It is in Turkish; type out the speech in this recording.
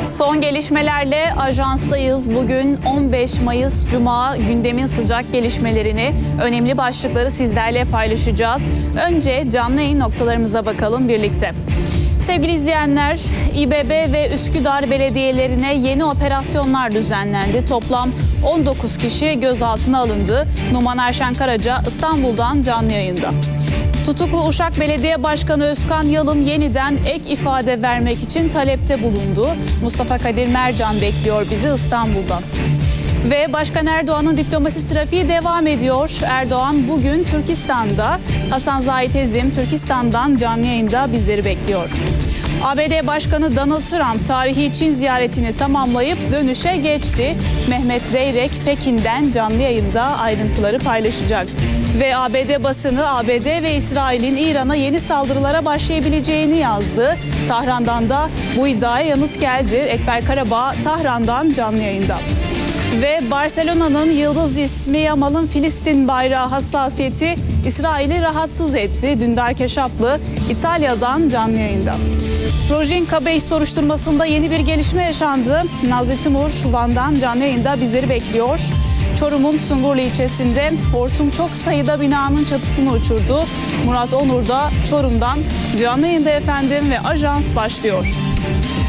Son gelişmelerle ajanstayız. Bugün 15 Mayıs Cuma, gündemin sıcak gelişmelerini, önemli başlıkları sizlerle paylaşacağız. Önce canlı yayın noktalarımıza bakalım birlikte. Sevgili izleyenler, İBB ve Üsküdar belediyelerine yeni operasyonlar düzenlendi. Toplam 19 kişi gözaltına alındı. Numan Erşen Karaca İstanbul'dan canlı yayında. Tutuklu Uşak Belediye Başkanı Özkan Yalım yeniden ek ifade vermek için talepte bulundu. Mustafa Kadir Mercan bekliyor bizi İstanbul'dan. Ve Başkan Erdoğan'ın diplomasi trafiği devam ediyor. Erdoğan bugün Türkistan'da, Hasan Zahit Ezim Türkistan'dan canlı yayında bizleri bekliyor. ABD Başkanı Donald Trump tarihi Çin ziyaretini tamamlayıp dönüşe geçti. Mehmet Zeyrek Pekin'den canlı yayında ayrıntıları paylaşacak. Ve ABD basını ABD ve İsrail'in İran'a yeni saldırılara başlayabileceğini yazdı. Tahran'dan da bu iddiaya yanıt geldi. Ekber Karabağ Tahran'dan canlı yayında. Ve Barcelona'nın yıldız ismi Yamal'ın Filistin bayrağı hassasiyeti İsrail'i rahatsız etti. Dündar Keşaplı İtalya'dan canlı yayında. Rojinka 5 soruşturmasında yeni bir gelişme yaşandı. Nazlı Timur Van'dan canlı yayında bizleri bekliyor. Çorum'un Sungurlu ilçesinde hortum çok sayıda binanın çatısını uçurdu. Murat Onur da Çorum'dan canlı yayında efendim ve ajans başlıyor.